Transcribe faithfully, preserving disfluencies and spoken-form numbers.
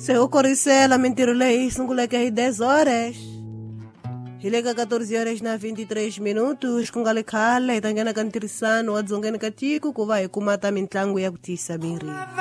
Seu Coricela, mentira lei, sungula que é dez horas. Hilega quatorze horas na vinte e três minutos, com galecala, e tangana cantirisano, adzongana katiku, kuvai kumata mintlangu ya kutisa miri.